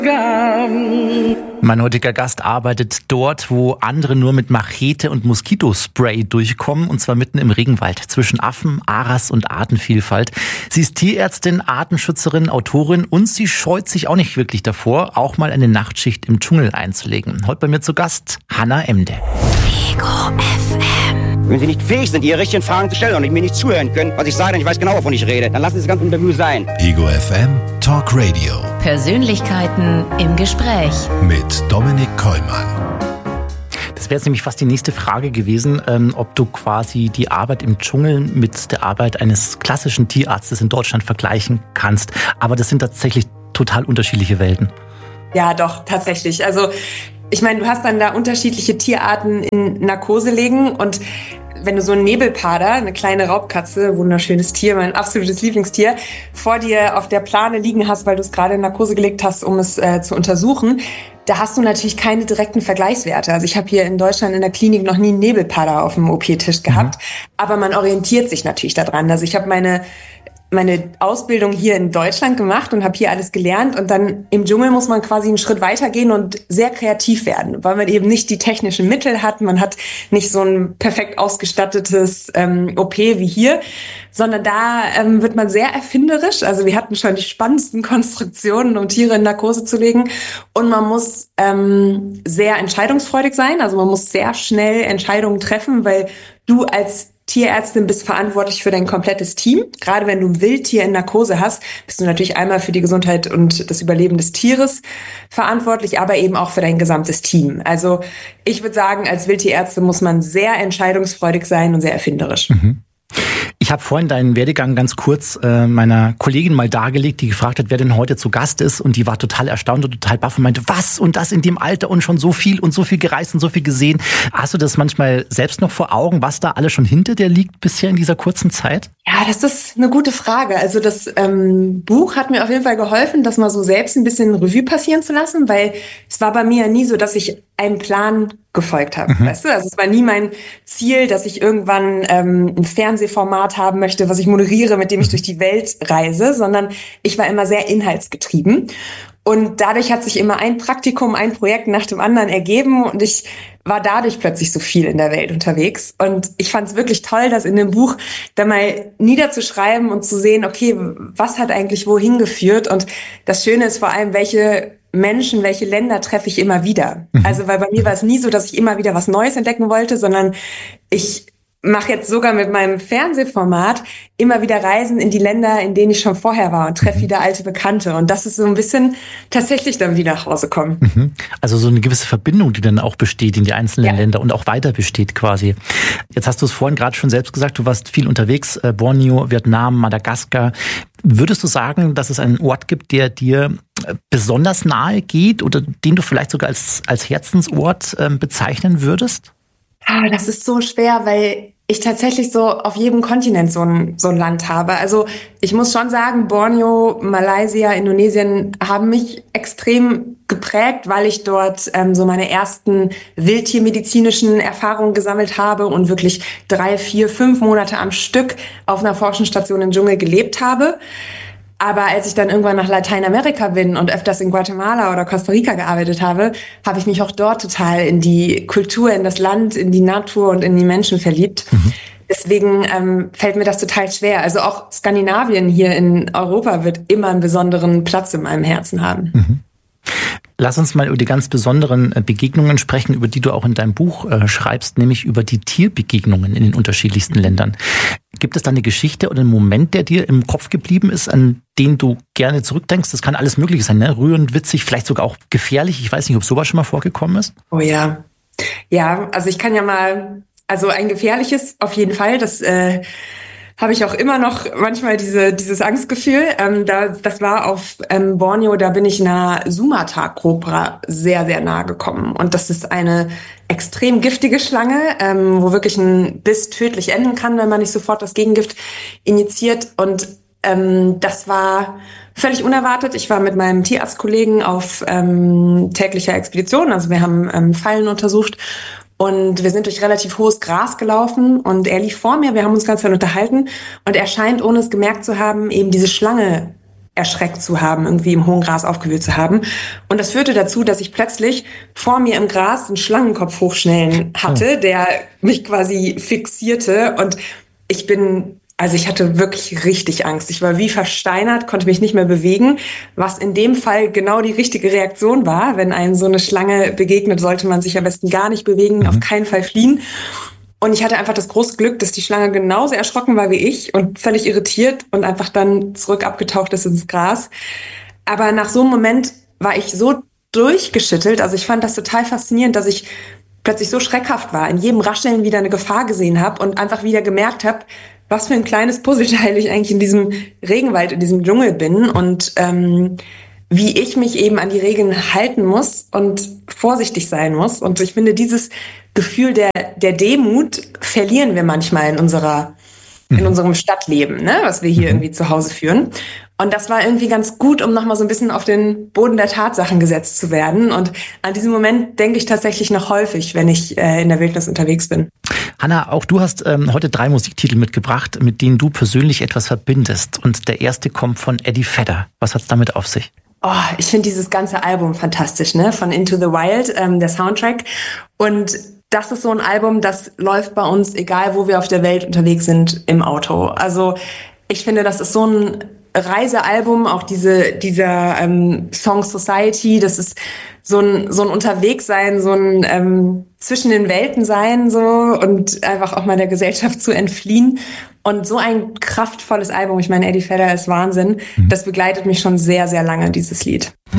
Mein heutiger Gast arbeitet dort, wo andere nur mit Machete und Moskitospray durchkommen, und zwar mitten im Regenwald zwischen Affen, Aras und Artenvielfalt. Sie ist Tierärztin, Artenschützerin, Autorin und sie scheut sich auch nicht wirklich davor, auch mal eine Nachtschicht im Dschungel einzulegen. Heute bei mir zu Gast Hanna Emde. Ego FM. Wenn Sie nicht fähig sind, Ihre richtigen Fragen zu stellen und mir nicht zuhören können, was ich sage, denn ich weiß genau, wovon ich rede, dann lassen Sie das ganze Interview sein. Ego FM Talk Radio. Persönlichkeiten im Gespräch. Mit Dominik Kollmann. Das wäre jetzt nämlich fast die nächste Frage gewesen, ob du quasi die Arbeit im Dschungel mit der Arbeit eines klassischen Tierarztes in Deutschland vergleichen kannst. Aber das sind tatsächlich total unterschiedliche Welten. Ja, doch, tatsächlich. Also ich meine, du hast dann da unterschiedliche Tierarten in Narkose legen und wenn du so einen Nebelpader, eine kleine Raubkatze, wunderschönes Tier, mein absolutes Lieblingstier, vor dir auf der Plane liegen hast, weil du es gerade in Narkose gelegt hast, um es zu untersuchen, da hast du natürlich keine direkten Vergleichswerte. Also ich habe hier in Deutschland in der Klinik noch nie einen Nebelpader auf dem OP-Tisch gehabt, aber man orientiert sich natürlich daran. Also ich habe meine Ausbildung hier in Deutschland gemacht und habe hier alles gelernt und dann im Dschungel muss man quasi einen Schritt weiter gehen und sehr kreativ werden, weil man eben nicht die technischen Mittel hat, man hat nicht so ein perfekt ausgestattetes OP wie hier, sondern da wird man sehr erfinderisch. Also wir hatten schon die spannendsten Konstruktionen, um Tiere in Narkose zu legen und man muss sehr entscheidungsfreudig sein, also man muss sehr schnell Entscheidungen treffen, weil du als Tierärztin bist verantwortlich für dein komplettes Team. Gerade wenn du ein Wildtier in Narkose hast, bist du natürlich einmal für die Gesundheit und das Überleben des Tieres verantwortlich, aber eben auch für dein gesamtes Team. Also ich würde sagen, als Wildtierärztin muss man sehr entscheidungsfreudig sein und sehr erfinderisch. Ich habe vorhin deinen Werdegang ganz kurz meiner Kollegin mal dargelegt, die gefragt hat, wer denn heute zu Gast ist. Und die war total erstaunt und total baff und meinte, was? Und das in dem Alter und schon so viel gereist und so viel gesehen. Hast du das manchmal selbst noch vor Augen, was da alles schon hinter dir liegt bisher in dieser kurzen Zeit? Ja, das ist eine gute Frage. Also das Buch hat mir auf jeden Fall geholfen, das mal so selbst ein bisschen Revue passieren zu lassen, weil es war bei mir ja nie so, dass ich einen Plan gefolgt habe, weißt du? Also es war nie mein Ziel, dass ich irgendwann ein Fernsehformat haben möchte, was ich moderiere, mit dem ich durch die Welt reise, sondern ich war immer sehr inhaltsgetrieben. Und dadurch hat sich immer ein Praktikum, ein Projekt nach dem anderen ergeben und ich war dadurch plötzlich so viel in der Welt unterwegs. Und ich fand es wirklich toll, das in dem Buch da mal niederzuschreiben und zu sehen, okay, was hat eigentlich wohin geführt? Und das Schöne ist vor allem, welche Menschen, welche Länder treffe ich immer wieder. Also weil bei mir war es nie so, dass ich immer wieder was Neues entdecken wollte, sondern ich mache jetzt sogar mit meinem Fernsehformat immer wieder Reisen in die Länder, in denen ich schon vorher war und treffe wieder alte Bekannte. Und das ist so ein bisschen tatsächlich dann wieder nach Hause kommen. Also so eine gewisse Verbindung, die dann auch besteht in die einzelnen Länder und auch weiter besteht quasi. Jetzt hast du es vorhin gerade schon selbst gesagt, du warst viel unterwegs, Borneo, Vietnam, Madagaskar. Würdest du sagen, dass es einen Ort gibt, der dir besonders nahe geht oder den du vielleicht sogar als Herzensort bezeichnen würdest? Das ist so schwer, weil ich tatsächlich so auf jedem Kontinent so ein Land habe. Also ich muss schon sagen, Borneo, Malaysia, Indonesien haben mich extrem geprägt, weil ich dort so meine ersten wildtiermedizinischen Erfahrungen gesammelt habe und wirklich 3, 4, 5 Monate am Stück auf einer Forschungsstation im Dschungel gelebt habe. Aber als ich dann irgendwann nach Lateinamerika bin und öfters in Guatemala oder Costa Rica gearbeitet habe, habe ich mich auch dort total in die Kultur, in das Land, in die Natur und in die Menschen verliebt. Deswegen fällt mir das total schwer. Also auch Skandinavien hier in Europa wird immer einen besonderen Platz in meinem Herzen haben. Lass uns mal über die ganz besonderen Begegnungen sprechen, über die du auch in deinem Buch schreibst, nämlich über die Tierbegegnungen in den unterschiedlichsten Ländern. Gibt es da eine Geschichte oder einen Moment, der dir im Kopf geblieben ist, an den du gerne zurückdenkst? Das kann alles Mögliche sein, ne? Rührend, witzig, vielleicht sogar auch gefährlich. Ich weiß nicht, ob sowas schon mal vorgekommen ist. Oh ja. Ja, also ich kann ja mal, also ein gefährliches auf jeden Fall, das habe ich auch immer noch manchmal dieses Angstgefühl. Das war auf Borneo, da bin ich einer Sumatra-Kobra sehr, sehr nahe gekommen. Und das ist eine extrem giftige Schlange, wo wirklich ein Biss tödlich enden kann, wenn man nicht sofort das Gegengift injiziert. Und das war völlig unerwartet. Ich war mit meinem Tierarztkollegen auf täglicher Expedition. Also wir haben Fallen untersucht. Und wir sind durch relativ hohes Gras gelaufen und er lief vor mir, wir haben uns ganz viel unterhalten und er scheint, ohne es gemerkt zu haben, eben diese Schlange erschreckt zu haben, irgendwie im hohen Gras aufgewühlt zu haben. Und das führte dazu, dass ich plötzlich vor mir im Gras einen Schlangenkopf hochschnellen hatte, der mich quasi fixierte. Und ich hatte wirklich richtig Angst. Ich war wie versteinert, konnte mich nicht mehr bewegen, was in dem Fall genau die richtige Reaktion war. Wenn einem so eine Schlange begegnet, sollte man sich am besten gar nicht bewegen, auf keinen Fall fliehen. Und ich hatte einfach das große Glück, dass die Schlange genauso erschrocken war wie ich und völlig irritiert und einfach dann zurück abgetaucht ist ins Gras. Aber nach so einem Moment war ich so durchgeschüttelt. Also ich fand das total faszinierend, dass ich plötzlich so schreckhaft war, in jedem Rascheln wieder eine Gefahr gesehen habe und einfach wieder gemerkt habe, was für ein kleines Puzzleteil ich eigentlich in diesem Regenwald, in diesem Dschungel bin und wie ich mich eben an die Regeln halten muss und vorsichtig sein muss. Und ich finde, dieses Gefühl der Demut verlieren wir manchmal in unserem Stadtleben, ne, was wir hier irgendwie zu Hause führen. Und das war irgendwie ganz gut, um nochmal so ein bisschen auf den Boden der Tatsachen gesetzt zu werden. Und an diesen Moment denke ich tatsächlich noch häufig, wenn ich in der Wildnis unterwegs bin. Hanna, auch du hast heute 3 Musiktitel mitgebracht, mit denen du persönlich etwas verbindest. Und der erste kommt von Eddie Vedder. Was hat's damit auf sich? Oh, ich finde dieses ganze Album fantastisch, ne? Von Into the Wild, der Soundtrack. Und das ist so ein Album, das läuft bei uns, egal wo wir auf der Welt unterwegs sind, im Auto. Also ich finde, das ist so ein Reisealbum, auch dieser Song Society, das ist so ein Unterwegssein, so ein zwischen den Welten sein so und einfach auch mal der Gesellschaft zu entfliehen. Und so ein kraftvolles Album, ich meine, Eddie Vedder ist Wahnsinn, das begleitet mich schon sehr, sehr lange, dieses Lied.